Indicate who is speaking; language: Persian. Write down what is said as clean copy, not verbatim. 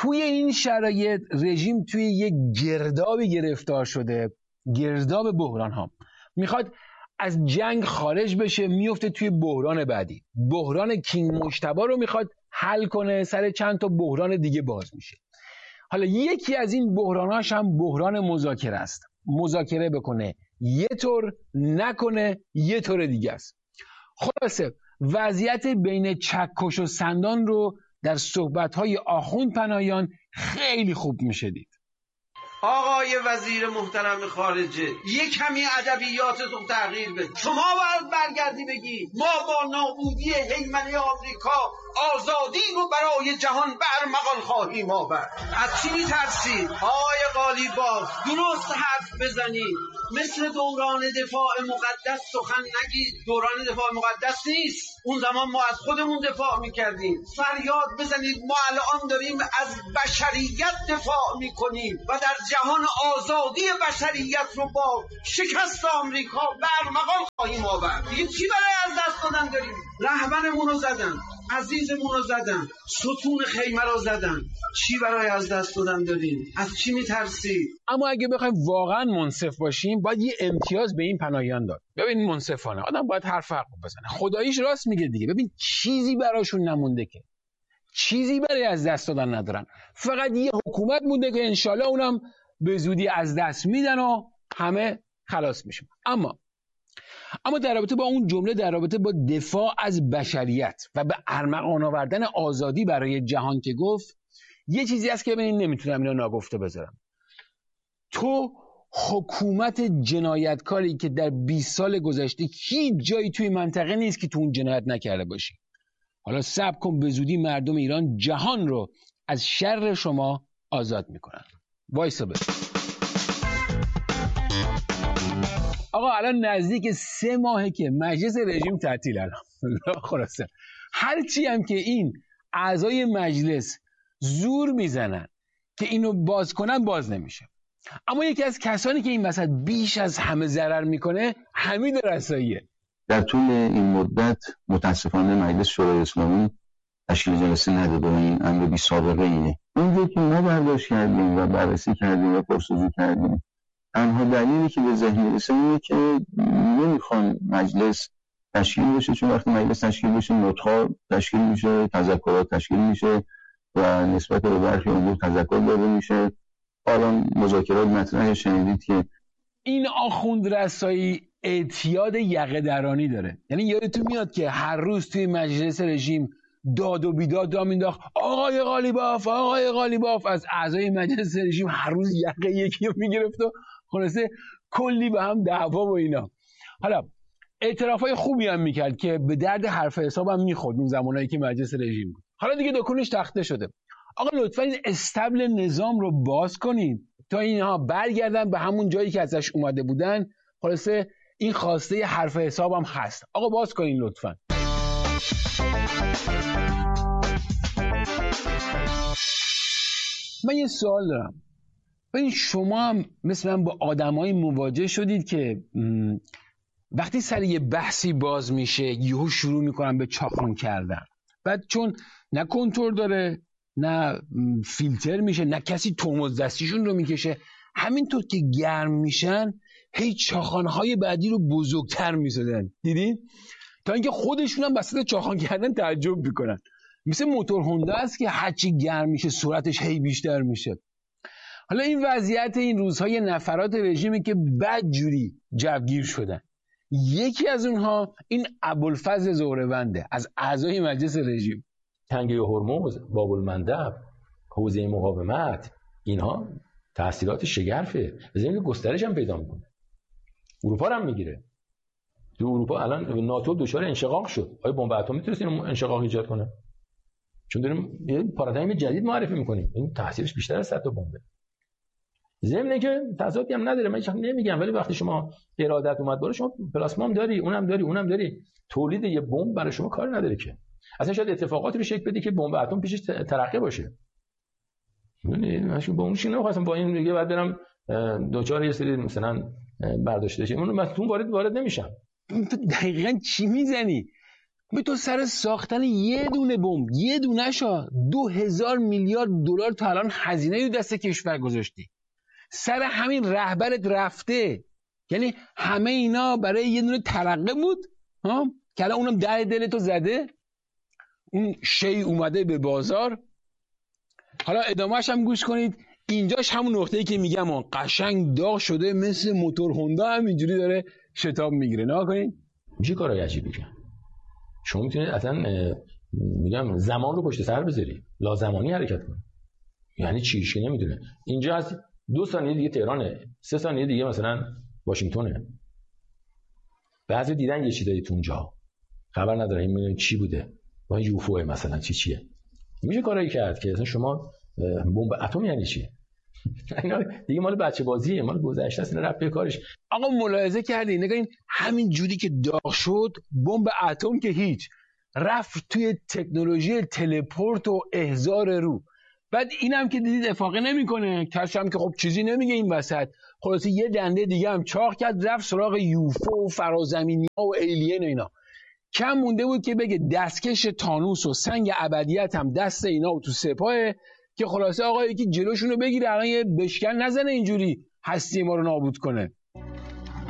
Speaker 1: توی این شرایط رژیم توی یک گردابی گرفتار شده، گرداب بحران ها. میخواد از جنگ خارج بشه، میفته توی بحران بعدی. بحران کینگ مجتبی رو میخواد حل کنه، سر چند تا بحران دیگه باز میشه. حالا یکی از این بحراناش هم بحران مذاکره است. مذاکره بکنه یه طور، نکنه یه طور دیگه است. خلاصه وضعیت بین چکش و سندان رو در صحبت‌های آخوند پناهیان خیلی خوب میشه دید.
Speaker 2: آقای وزیر محترم خارجه، یک کمی ادبیاتتون تغییر بده. شما باید برگردی بگی ما با نابودی هیمنه آمریکا آزادی رو برای جهان برمغان خواهیم آورد. از چی می‌ترسید؟ آقای قالیباف درست حرف بزنید، مثل دوران دفاع مقدس سخن نگید. دوران دفاع مقدس نیست، اون زمان ما از خودمون دفاع میکردیم. فریاد بزنید ما الان داریم از بشریت دفاع میکنیم و در جهان آزادی بشریت رو با شکست آمریکا برمغان خواهیم آورد. دیگه چی برای از دست دادن داریم؟ رهبرمون رو زدن، عزیزمون رو زدن، ستون خیمه رو زدن. چی برای از دست دادن داریم؟ از چی میترسید؟
Speaker 1: اما اگه بخوایم واقعا منصف باشیم، باید یه امتیاز به این پناهیان داد. ببین منصفانه آدم باید حرف حق بزنه. خداییش راست میگه دیگه. ببین چیزی براشون نمونده، که چیزی برای از دست دادن ندارن. فقط یه حکومت مونده که انشالله اونم به زودی از دست میدن و همه خلاص میشن. اما در رابطه با اون جمله، در رابطه با دفاع از بشریت و به ارمغان آوردن آزادی برای جهان که گفت، یه چیزی هست که من نمیتونم اینو ناگفته بذارم. تو حکومت جنایتکاری که در 20 سال گذشته هیچ جایی توی منطقه نیست که تو اون جنایت نکرده باشی. حالا صبر کن، به زودی مردم ایران جهان رو از شر شما آزاد میکنن. وایسا ببین. آقا الان نزدیک 3 ماهه که مجلس رژیم تعطیل. الان خلاصه هرچی هم که این اعضای مجلس زور میزنن که اینو باز کنن، باز نمیشه. اما یکی از کسانی که این وسط بیش از همه ضرر میکنه حمید رساییه.
Speaker 3: در طول این مدت متاسفانه مجلس شورای اسلامی تشکیل جلسه نداده و این امر بی سابقه اینه. اونجایی که ما برداشت کردیم و بررسی کردیم و پرسجو کردیم، تنها دلیلی که به ذهن میرسه اینه که نمیخوان مجلس تشکیل بشه، چون وقتی مجلس تشکیل بشه نطق‌ها تشکیل میشه، تذکرات تشکیل میشه و نسبت به برخی امور تذکر داده میشه. حالا مذاکرات مطرح شنیدید که
Speaker 1: این آخوند رسایی اعتیاد یقه درانی داره. یعنی یادتون میاد که هر روز توی مجلس رژیم داد و بیداد را مینداخت آقای قالیباف، آقای قالیباف. از اعضای مجلس رژیم هر روز یقه یکی رو میگرفت و خلاصه کلی به هم دعوا و اینا. حالا اعترافای خوبی هم میکرد که به درد حرف حسابم میخورد اون زمانایی که مجلس رژیم بود. حالا دیگه دکونش تخته شده. آقا لطفا این استبل نظام رو باز کنید تا اینها برگردن به همون جایی که ازش اومده بودن. خلاصه این خواسته حرف حسابم هست. آقا باز کنین لطفا. من یه سوال دارم. ببین شما هم مثل من با آدمایی مواجه شدید که وقتی سر یه بحثی باز میشه یهو شروع میکنن به چاخان کردن، بعد چون نه کنترل داره نه فیلتر میشه نه کسی ترمز دستیشون رو میکشه، همینطور که گرم میشن هی چاخانهای بعدی رو بزرگتر میزدن. دیدین؟ تا اینکه خودشون هم وسط چاخان کردن تعجب میکنن. مثل موتور هوندا است که هرچی گرم میشه سرعتش هی بیشتر میشه. حالا این وضعیت این روزهای نفرات رژیمی که بدجوری جوگیر شدن. یکی از اونها این ابوالفضل زهره‌ونده از اعضای مجلس رژیم.
Speaker 4: تنگه هرمز، باب المندب، حوزه مقاومت، اینها تحصیلات شگرفه. بزنید گسترش هم پیدا میکنه. اروپا هم میگیره. تو اروپا الان ناتو دچار انشقاق شد. آیا بمب اتمی میتونه این انشقاق ایجاد کنه؟ چون داریم یه پارادایم جدید معرفی میکنیم. این تاثیرش بیشتر از 100 تا بمب. ضمن که تضادی هم نداره، من هیچ وقت نمیگم، ولی وقتی شما ارادت اومد بالا، شما پلاسما هم داری، اونم داری. تولید یه بمب برای شما کار نداره که. اصلا شاید اتفاقاتی رو شکل بده که بمب اتم پیشش ترقه باشه. یعنی من با اونش نمیخواستم با این دیگه بعد برم دوچار یه سری مثلا برداشته شه. اون متون وارد نمیشم.
Speaker 1: تو دقیقاً چی میزنی؟ به تو سر ساختن یه دونه بمب، یه دونه شا 2000 میلیارد دلار تا الان هزینه دست کشور گذاشتی. سر همین رهبرت رفته. یعنی همه اینا برای یه دونه ترقه بود ها که الان اونم ده دلتو زده. اون شی اومده به بازار. حالا ادامهش هم گوش کنید. اینجاش همون نقطه‌ای که میگم قشنگ داغ شده، مثل موتور هوندا همینجوری داره شتاب میگیره. نگاه کنید.
Speaker 4: میشه کارهای عجیبی کرد. شما میتونید اصلا میگم زمان رو پشت سر بذاری، لازمانی حرکت کنی. یعنی چیش که نمیدونه. اینجا از 2 ثانیه دیگه تهرانه، 3 ثانیه دیگه مثلا واشنگتونه. بعضی دیدن یه چیزایی تو اونجا، خبر نداره این چی بوده، با یوفو مثلا چیه. میشه کارایی کرد که مثلا شما بمب اتم یعنی چی؟ اینا دیگه مال بچه بازیه، مال گذشته است، اینا رفت به کارش.
Speaker 1: آقا ملاحظه کردین؟ نگاین همین جوری که داغ شد، بمب اتم که هیچ، رفت توی تکنولوژی تلپورت و احضار رو. بعد اینم که دیدید افاقه نمیکنه، کسی هم که خب چیزی نمیگه این وسط. خلاص یه دنده دیگه هم چاق کرد، رفت سراغ یوفو و فرازمینی ها و ایلین و اینا. کم مونده بود که بگه دستکش تانوس و سنگ ابدیت هم دست اینا و تو سپاه، که خلاصه آقا یکی جلوشونو بگیره، الان یه بشکن نزنه اینجوری هستی ما رو نابود کنه.